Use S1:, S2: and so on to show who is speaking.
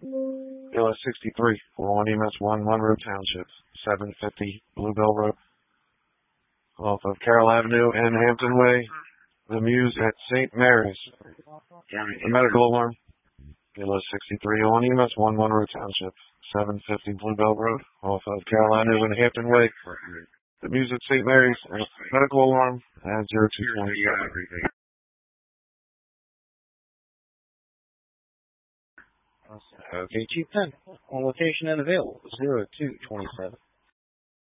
S1: BLS 63, 41 EMS 1, Monroe Township, 750 Bluebell Road, off of Carroll Avenue and Hampton Way. The Muse at St. Mary's. The medical alarm. BLS 63, 01 EMS 1, Monroe Township, 750 Bluebell Road, off of Carroll Avenue and Hampton Way. The Muse at St. Mary's. Medical alarm at 0227.
S2: Okay, Chief 10, on location and available, 0227.